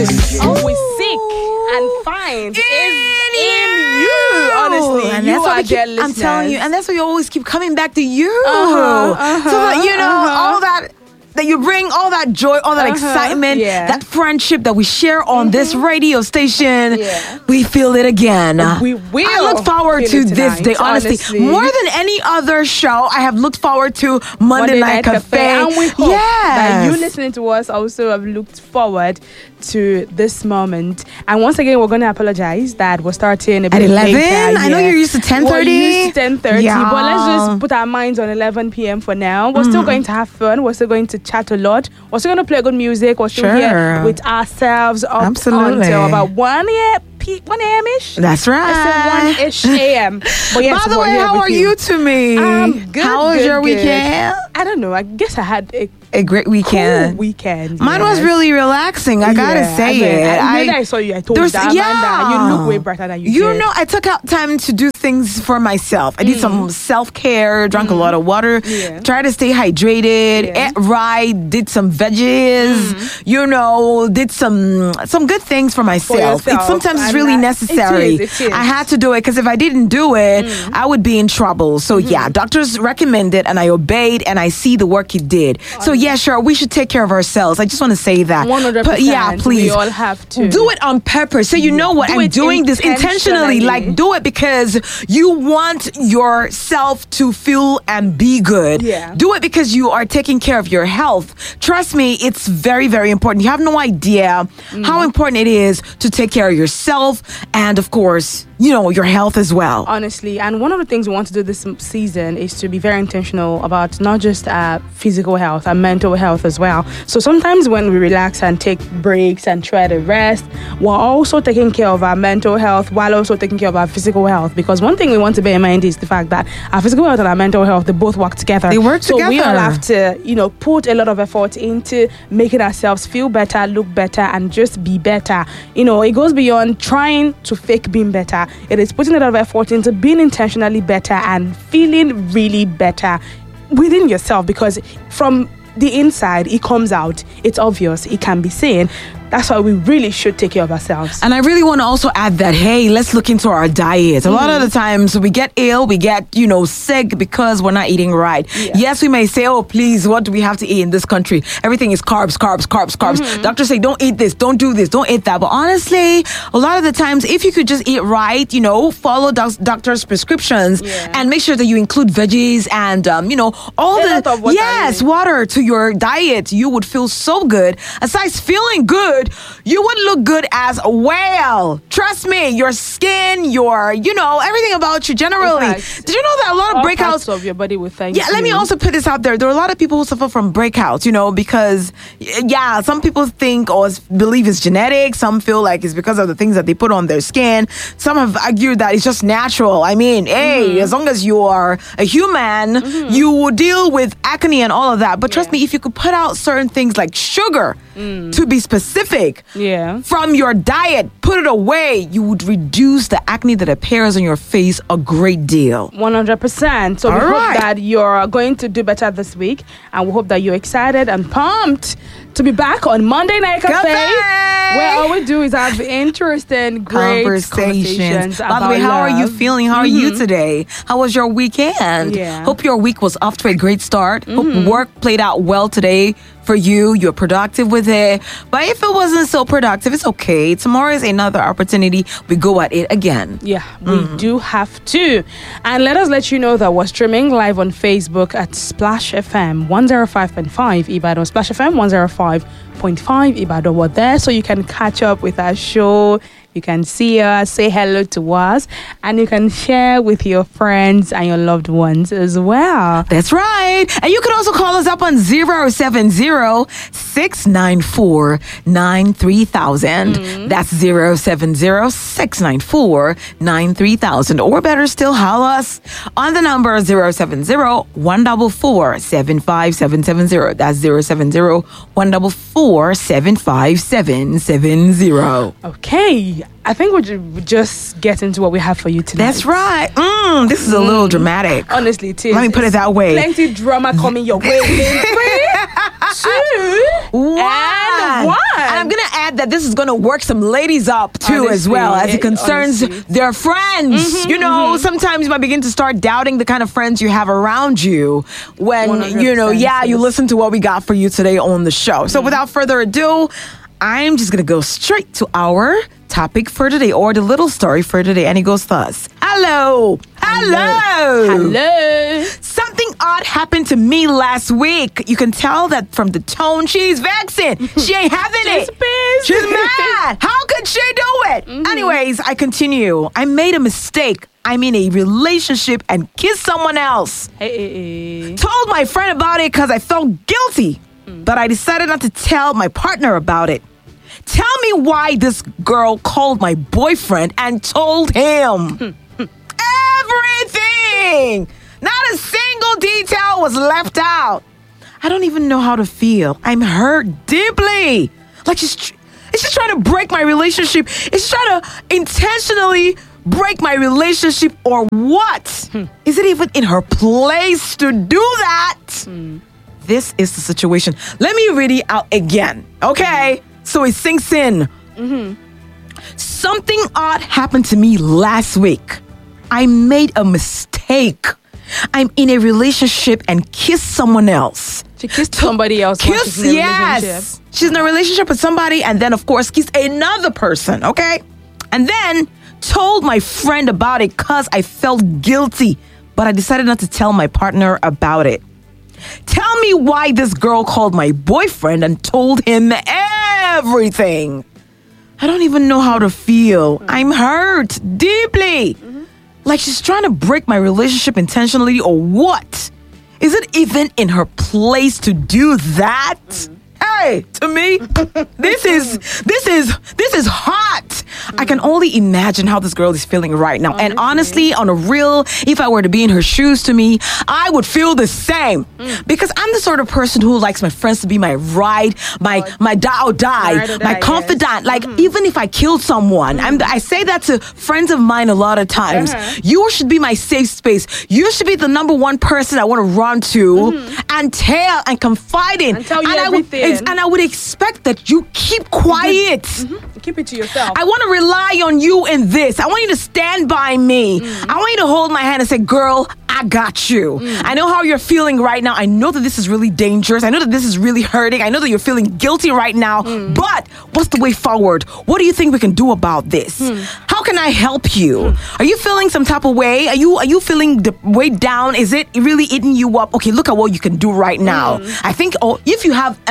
Always sick and fine is in you. Honestly, and you that's why are dear listeners. I'm telling you, and that's why you always keep coming back to you. Uh-huh, so that all that you bring, all that joy, all that excitement, that friendship that we share on this radio station, we feel it again. We will. I look forward to this day, honestly. More than any other show, I have looked forward to Monday Night Cafe. And we hope that you listening to us also have looked forward to this moment. And once again, we're going to apologize that we're starting a bit at 11. later. I know you're used to 10:30. We're used to 10:30, but let's just put our minds on 11 p.m. for now. We're still going to have fun. We're still going to chat a lot. We're still going to play good music. We're still here with ourselves up until about 1 a.m.-ish. That's right. 1-ish a.m. But yes, by the way, how are you to me? Good. How was your weekend? I don't know. I guess I had a great weekend. Cool weekend. Mine was really relaxing. I gotta say it. I saw you. I told you that, Amanda, you look way brighter than you did. You know, I took out time to do things for myself. I did some self-care, drank a lot of water, tried to stay hydrated, ate right, did some veggies, did some good things for myself. Sometimes it's really necessary. It is. I had to do it because if I didn't do it, I would be in trouble. So doctors recommended and I obeyed and I see the work he did. So yeah, sure, we should take care of ourselves. I just want to say that. 100%. But yeah, please. We all have to. Do it on purpose. So you know what? I'm doing this intentionally. Like, do it because you want yourself to feel and be good. Yeah. Do it because you are taking care of your health. Trust me, it's very, very important. You have no idea how important it is to take care of yourself and, of course, your health as well. Honestly, and one of the things we want to do this season is to be very intentional about not just physical health, our mental health as well. So sometimes when we relax and take breaks and try to rest, we're also taking care of our mental health while also taking care of our physical health. Because one thing we want to bear in mind is the fact that our physical health and our mental health, they both work together. They work together. So we all have to, put a lot of effort into making ourselves feel better, look better, and just be better. It goes beyond trying to fake being better. It is putting a lot of effort into being intentionally better and feeling really better within yourself, because from the inside, it comes out. It's obvious. It can be seen. That's why we really should take care of ourselves. And I really want to also add that, hey, let's look into our diet. A lot of the times we get ill, we get, sick because we're not eating right. Yeah. Yes, we may say, oh, please, what do we have to eat in this country? Everything is carbs. Doctors say, don't eat this, don't do this, don't eat that. But honestly, a lot of the times, if you could just eat right, follow doctor's prescriptions and make sure that you include veggies and, water to your diet, you would feel so good. Aside feeling good, you would look good as well. Trust me, your skin, everything about you generally. Did you know that a lot of breakouts parts of your body will thank you? Let me also put this out there. There are a lot of people who suffer from breakouts, because some people think or believe it's genetic. Some feel like it's because of the things that they put on their skin. Some have argued that it's just natural. I mean, as long as you are a human, you will deal with acne and all of that. But trust me, if you could put out certain things like sugar, to be specific, from your diet, put it away, you would reduce the acne that appears on your face a great deal. 100%. So we hope that you're going to do better this week, and we hope that you're excited and pumped to be back on Monday Night Cafe, where all we do is have interesting, great conversations about By the way, how love. are you feeling? How are you today? How was your weekend? Hope your week was off to a great start. Hope work played out well today for you. You're productive with it. But if it wasn't so productive, it's okay. Tomorrow is another opportunity. We go at it again. Yeah, we do have to. And let us let you know that we're streaming live on Facebook at Splash FM 105.5 Ibadan, Splash FM 105.5 Ibadan. We're there so you can catch up with our show. You can see us, say hello to us, and you can share with your friends and your loved ones as well. That's right. And you can also call us up on 070-694-93,000. That's 070-694-93,000. Or better still, holler us on the number 070-144-75770. That's 070-144-75770. Okay. I think we'll just get into what we have for you tonight. That's right. This is a little dramatic. Honestly, it is. Let me put it that way. Plenty drama coming your way. 2 and 1. And I'm gonna add that this is gonna work some ladies up too, as well, as it concerns their friends. Sometimes you might begin to start doubting the kind of friends you have around you when you listen to what we got for you today on the show. So without further ado, I'm just gonna go straight to our topic for today, or the little story for today, and it goes thus. Hello. Something odd happened to me last week. You can tell that from the tone. She's vexing. She ain't having it. Pissed. She's mad. How could she do it? Anyways, I continue. I made a mistake. I'm in a relationship and kissed someone else. Hey. Told my friend about it because I felt guilty, but I decided not to tell my partner about it. Tell me why this girl called my boyfriend and told him everything. Not a single detail was left out. I don't even know how to feel. I'm hurt deeply. Like is she trying to break my relationship? Is she trying to intentionally break my relationship or what? Is it even in her place to do that? This is the situation. Let me read it out again, okay? So it sinks in. Something odd happened to me last week. I made a mistake. I'm in a relationship and kissed someone else. She kissed somebody else. Yes. She's in a relationship with somebody and then, of course, kissed another person, okay? And then told my friend about it because I felt guilty, but I decided not to tell my partner about it. Tell me why this girl called my boyfriend and told him everything. I don't even know how to feel. I'm hurt deeply. Like she's trying to break my relationship intentionally or what? Is it even in her place to do that? Hey, to me, this is hot. I can only imagine how this girl is feeling right now. And honestly, on a real, if I were to be in her shoes, to me, I would feel the same. Because I'm the sort of person who likes my friends to be my ride, my die or die, my confidant. Like even if I killed someone, I say that to friends of mine a lot of times. You should be my safe space. You should be the number one person I want to run to and tell and confide in. And tell you everything. And I would expect that you keep quiet. Keep it to yourself. I want to rely on you in this. I want you to stand by me. I want you to hold my hand and say, girl, I got you. I know how you're feeling right now. I know that this is really dangerous. I know that this is really hurting. I know that you're feeling guilty right now. But what's the way forward? What do you think we can do about this? How can I help you? Are you feeling some type of way? Are you feeling the way down? Is it really eating you up? Okay, look at what you can do right now. I think if you have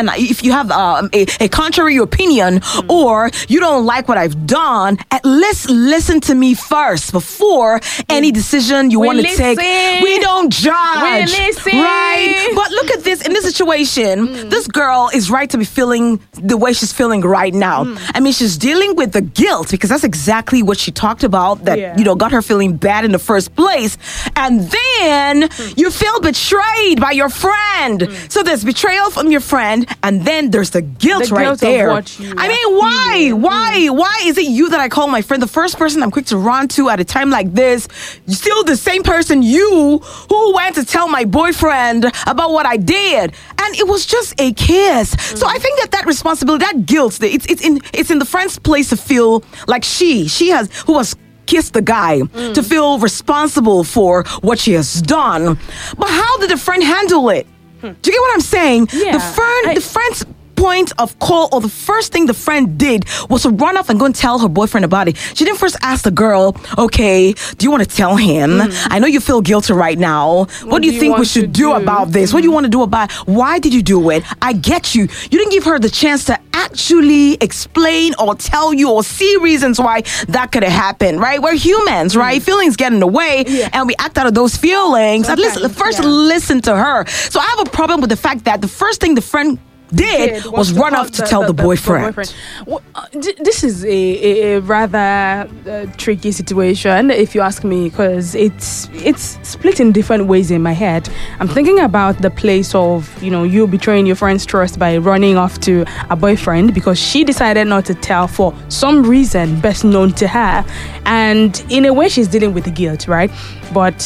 a contrary opinion or you don't like what I've done, at least listen to me first before any decision you want to take. We don't judge. We listen. Right? But look at this. In this situation, this girl is right to be feeling the way she's feeling right now. I mean, she's dealing with the guilt because that's exactly what she talked about that, got her feeling bad in the first place. And then you feel betrayed by your friend. So there's betrayal from your friend and then there's the guilt right there. I mean, why is it you that I call my friend? The first person I'm quick to run to at a time like this, still the same person who went to tell my boyfriend about what I did, and it was just a kiss. So I think that responsibility, that guilt, it's in the friend's place to feel like who has kissed the guy to feel responsible for what she has done. But how did the friend handle it? Do you get what I'm saying? Yeah, the friend's point of call, or the first thing the friend did was to run off and go and tell her boyfriend about it. She didn't first ask the girl, okay, do you want to tell him? I know you feel guilty right now. What do you think we should do about this? What do you want to do about it? Why did you do it? I get you. You didn't give her the chance to actually explain or tell you or see reasons why that could have happened, right? We're humans, right? Feelings get in the way and we act out of those feelings. At least first listen to her. So I have a problem with the fact that the first thing the friend did was run off to tell the boyfriend. Well, this is a rather tricky situation, if you ask me, because it's split in different ways in my head. I'm thinking about the place of, you betraying your friend's trust by running off to a boyfriend because she decided not to tell for some reason best known to her. And in a way, she's dealing with the guilt, right? But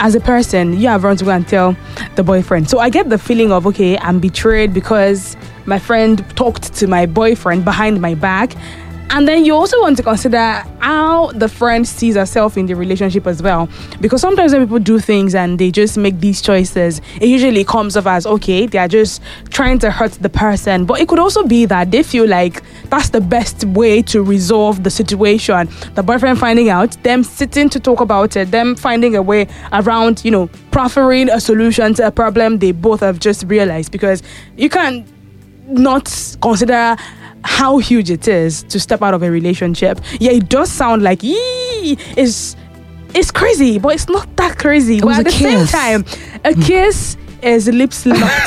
as a person, you have run to go and tell the boyfriend. So I get the feeling of, okay, I'm betrayed because my friend talked to my boyfriend behind my back. And then you also want to consider how the friend sees herself in the relationship as well. Because sometimes when people do things and they just make these choices, it usually comes off as, okay, they are just trying to hurt the person. But it could also be that they feel like that's the best way to resolve the situation. The boyfriend finding out, them sitting to talk about it, them finding a way around, proffering a solution to a problem they both have just realized. Because you can't not consider how huge it is to step out of a relationship. Yeah, it does sound like it's crazy, but it's not that crazy. But at the same time, a kiss is lips locked.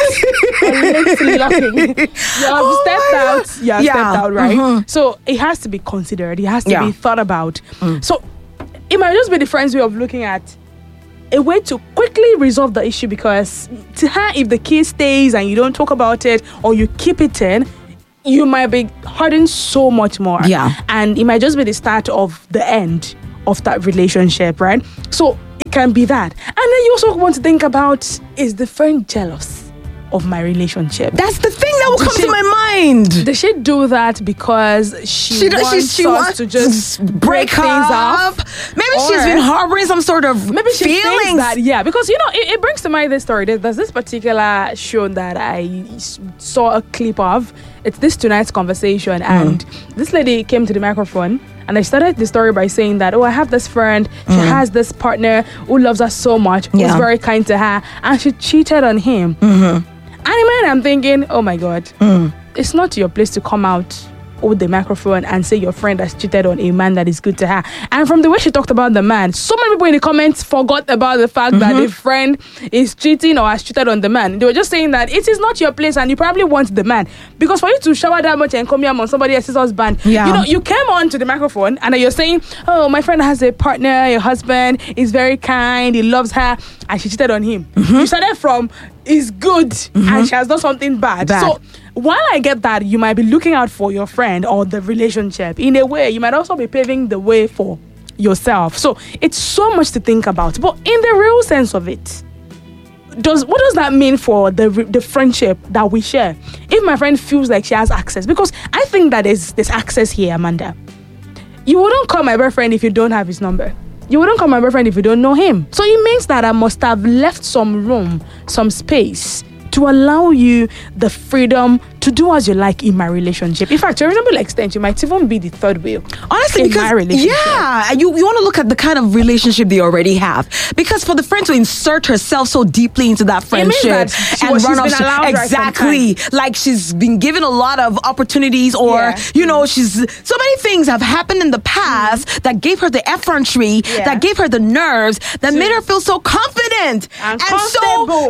Lips locking. You have stepped out. You have stepped out, right? Mm-hmm. So it has to be considered. It has to be thought about. So it might just be the friend's way of looking at a way to quickly resolve the issue, because to her, if the kiss stays and you don't talk about it or you keep it in, you might be hurting so much more. Yeah. And it might just be the start of the end of that relationship, right? So it can be that. And then you also want to think about, is the friend jealous of my relationship? That's the thing that will come to my mind. Does she do that because she wants us to just break things off? Maybe she's been harboring some sort of maybe she feelings. thinks that, yeah, because it brings to mind this story. There's this particular show that I saw a clip of. It's This Tonight's Conversation, and this lady came to the microphone and I started the story by saying that, I have this friend, she has this partner who loves her so much, who's very kind to her, and she cheated on him. And in my mind, I'm thinking, oh my God, it's not your place to come out with the microphone and say your friend has cheated on a man that is good to her. And from the way she talked about the man, so many people in the comments forgot about the fact that the friend is cheating or has cheated on the man. They were just saying that it is not your place and you probably want the man. Because for you to shower that much and come here on somebody else's husband, you came on to the microphone and you're saying, oh, my friend has a partner, your husband is very kind, he loves her, and she cheated on him. You started from, is good and she has done something bad. So while I get that you might be looking out for your friend or the relationship, in a way you might also be paving the way for yourself. So it's so much to think about. But in the real sense of it, what does that mean for the friendship that we share? If my friend feels like she has access, because I think that there's access here, Amanda. You wouldn't call my boyfriend if you don't have his number. You wouldn't call my boyfriend if you don't know him. So it means that I must have left some room, some space to allow you the freedom to do as you like in my relationship. In fact, to a reasonable extent, you might even be the third wheel. Honestly, because my relationship. You want to look at the kind of relationship they already have. Because for the friend to insert herself so deeply into that friendship and run off, exactly, like she's been given a lot of opportunities, or she's so many things have happened in the past that gave her the effrontery, that gave her the nerves, that made her feel so confident and so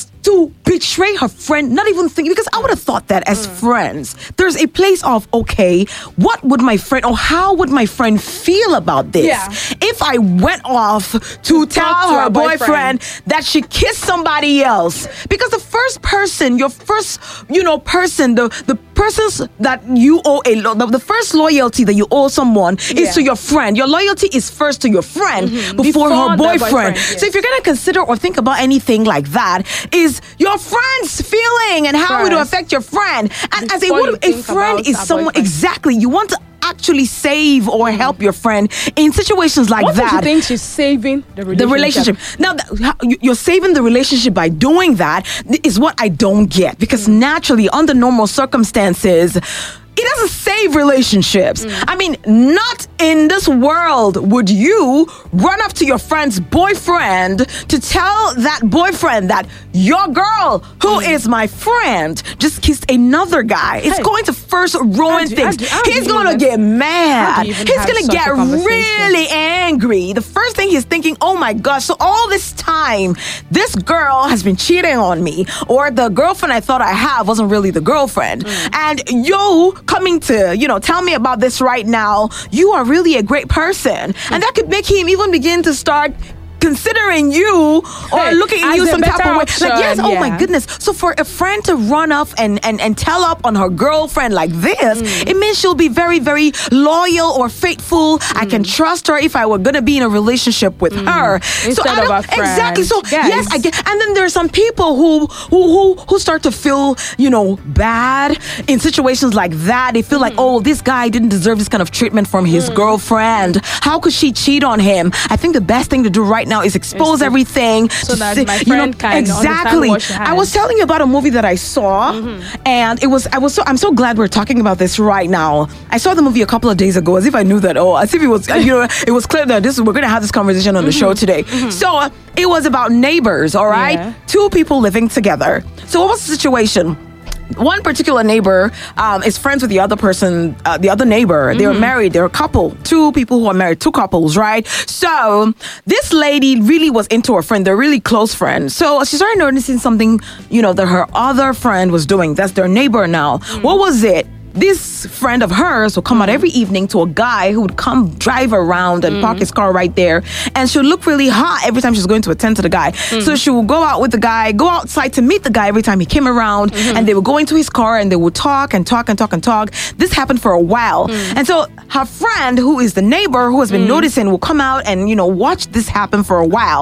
to betray her friend, not even thinking, because I would have thought that as friends, there's a place of, okay, what would my friend, or how would my friend feel about this? If I went off to tell her boyfriend that she kissed somebody else, because the first person, your first, person, the persons that you owe the first loyalty that you owe someone is to your friend. Your loyalty is first to your friend before her boyfriend. So if you're going to consider or think about anything like that, is your friend's feeling and how it will affect your friend. And as a friend is someone, exactly, you want to actually save or help your friend in situations like that. What do you think she's saving the relationship? Now, you're saving the relationship by doing that is what I don't get, because naturally, under normal circumstances, it doesn't save relationships. I mean, not in this world would you run up to your friend's boyfriend to tell that boyfriend that your girl, who is my friend, just kissed another guy. It's going to first ruin things. He's going to get mad. He's going to get really angry. The first thing he's thinking, oh my gosh, so all this time, this girl has been cheating on me, or the girlfriend I thought I have wasn't really the girlfriend. And you coming to, tell me about this right now, you are really a great person. And that could make him even begin to start considering you or looking at as you a some type better of way. option, Like, yes, oh my yeah. goodness. So for a friend to run off and tell up on her girlfriend like this, it means she'll be very, very loyal or faithful. I can trust her if I were gonna be in a relationship with her. So Instead I of don't a friend. exactly. So Yes. yes, I get. And then there are some people who start to feel, bad in situations like that. They feel like, oh, this guy didn't deserve this kind of treatment from his girlfriend. How could she cheat on him? I think the best thing to do right now is expose everything so to that see- my friend can understand exactly. what she I was has. telling you about a movie that I saw, and I'm so glad we're talking about this right now. I saw the movie a couple of days ago, as if I knew that. Oh, as if it was, it was clear that we're going to have this conversation on the show today. So it was about neighbors. All right, Yeah. two people living together. So what was the situation? One particular neighbor is friends with the other person, the other neighbor. They're married. They're a couple. Two people who are married. Two couples, right? So this lady really was into her friend. They're really close friends. So she started noticing something, that her other friend was doing. That's their neighbor now. What was it? This friend of hers would come out every evening to a guy who would come drive around and park his car right there. And she would look really hot every time she was going to attend to the guy. So she would go out with the guy, go outside to meet the guy every time he came around. And they would go into his car and they would talk and talk and talk and talk. This happened for a while. And so her friend, who is the neighbor who has been noticing, will come out and, watch this happen for a while.